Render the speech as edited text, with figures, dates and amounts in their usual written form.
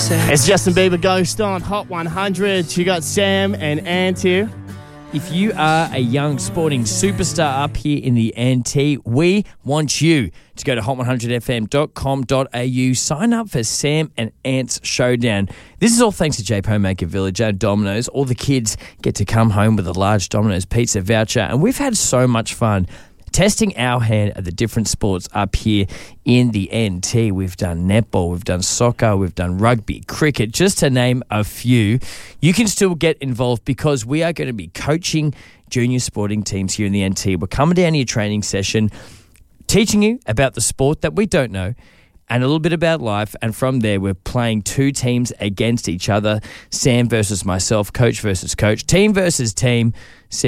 It's Justin Bieber Ghost on Hot 100. You got Sam and Ant here. If you are a young sporting superstar up here in the NT, we want you to go to hot100fm.com.au, sign up for Sam and Ant's Showdown. This is all thanks to J. Homemaker Village and Domino's. All the kids get to come home with a large Domino's pizza voucher, and we've had so much fun testing our hand at the different sports up here in the NT. We've done netball, we've done soccer, we've done rugby, cricket, just to name a few. You can still get involved because we are going to be coaching junior sporting teams here in the NT. We're coming down to your training session, teaching you about the sport that we don't know and a little bit about life. And from there, we're playing two teams against each other. Sam versus myself, coach versus coach, team versus team.